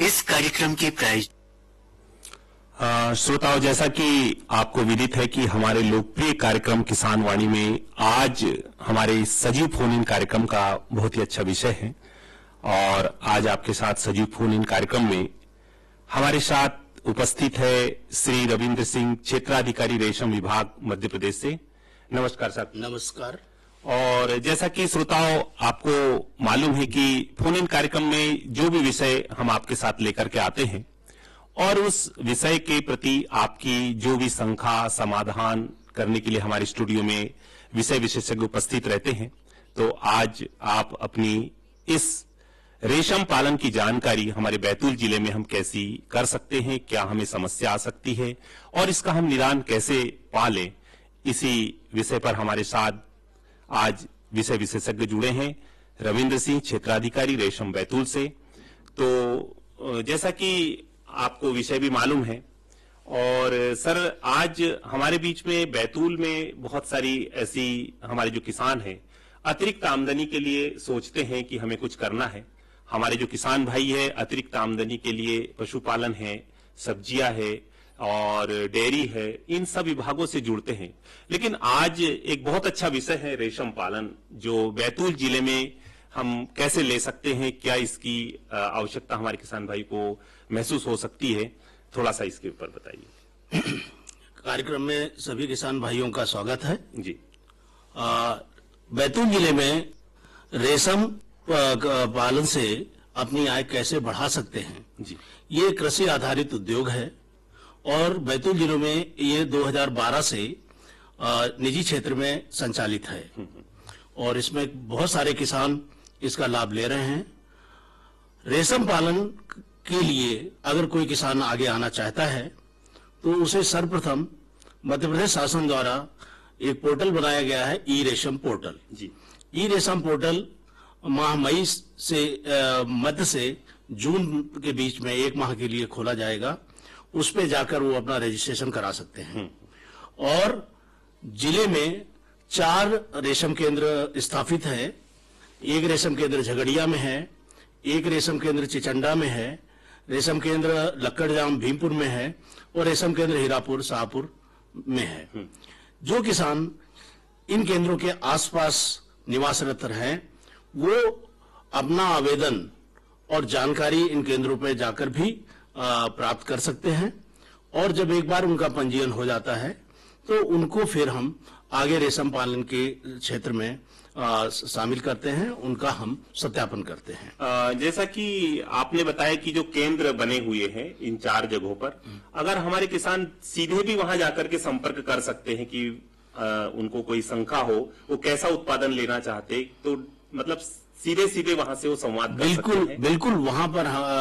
इस कार्यक्रम के प्रायोजक श्रोताओं, जैसा कि आपको विदित है कि हमारे लोकप्रिय कार्यक्रम किसान वाणी में आज हमारे सजीव फोन इन कार्यक्रम का बहुत ही अच्छा विषय है। और आज आपके साथ सजीव फोन इन कार्यक्रम में हमारे साथ उपस्थित है श्री रविंद्र सिंह, क्षेत्राधिकारी रेशम विभाग मध्य प्रदेश से। नमस्कार सर। नमस्कार। और जैसा कि श्रोताओं आपको मालूम है कि फोन इन कार्यक्रम में जो भी विषय हम आपके साथ लेकर के आते हैं और उस विषय के प्रति आपकी जो भी शंका समाधान करने के लिए हमारे स्टूडियो में विषय विशेषज्ञ उपस्थित रहते हैं। तो आज आप अपनी इस रेशम पालन की जानकारी हमारे बैतूल जिले में हम कैसी कर सकते हैं, क्या हमें समस्या आ सकती है और इसका हम निदान कैसे पालें, इसी विषय पर हमारे साथ आज विषय विशेषज्ञ जुड़े हैं रविंद्र सिंह, क्षेत्राधिकारी रेशम बैतूल से। तो जैसा कि आपको विषय भी मालूम है और सर आज हमारे बीच में बैतूल में बहुत सारी ऐसी हमारे जो किसान हैं अतिरिक्त आमदनी के लिए सोचते हैं कि हमें कुछ करना है। हमारे जो किसान भाई है अतिरिक्त आमदनी के लिए पशुपालन है, सब्जियां है और डेयरी है, इन सब विभागों से जुड़ते हैं। लेकिन आज एक बहुत अच्छा विषय है रेशम पालन, जो बैतूल जिले में हम कैसे ले सकते हैं, क्या इसकी आवश्यकता हमारे किसान भाई को महसूस हो सकती है, थोड़ा सा इसके ऊपर बताइए। कार्यक्रम में सभी किसान भाइयों का स्वागत है जी। बैतूल जिले में रेशम पालन से अपनी आय कैसे बढ़ा सकते हैं जी। ये कृषि आधारित उद्योग है और बैतूल जिलों में ये 2012 से निजी क्षेत्र में संचालित है और इसमें बहुत सारे किसान इसका लाभ ले रहे हैं। रेशम पालन के लिए अगर कोई किसान आगे आना चाहता है तो उसे सर्वप्रथम मध्य प्रदेश शासन द्वारा एक पोर्टल बनाया गया है, ई रेशम पोर्टल जी। ई रेशम पोर्टल माह मई से मध्य से जून के बीच में एक माह के लिए खोला जाएगा। उस पे जाकर वो अपना रजिस्ट्रेशन करा सकते हैं और जिले में 4 रेशम केंद्र स्थापित है। एक रेशम केंद्र झगड़िया में है, एक रेशम केंद्र चिचंडा में है, रेशम केंद्र लक्कड़जाम भीमपुर में है और रेशम केंद्र हीरापुर शाहपुर में है। जो किसान इन केंद्रों के आसपास निवासरत हैं वो अपना आवेदन और जानकारी इन केंद्रों पर जाकर भी प्राप्त कर सकते हैं और जब एक बार उनका पंजीयन हो जाता है तो उनको फिर हम आगे रेशम पालन के क्षेत्र में शामिल करते हैं, उनका हम सत्यापन करते हैं। जैसा कि आपने बताया कि जो केंद्र बने हुए हैं इन 4 जगहों पर, अगर हमारे किसान सीधे भी वहां जाकर के संपर्क कर सकते हैं कि उनको कोई शंका हो, वो कैसा उत्पादन लेना चाहते, तो मतलब सीधे सीधे वहां से वो संवाद कर सकते हैं। बिल्कुल वहां पर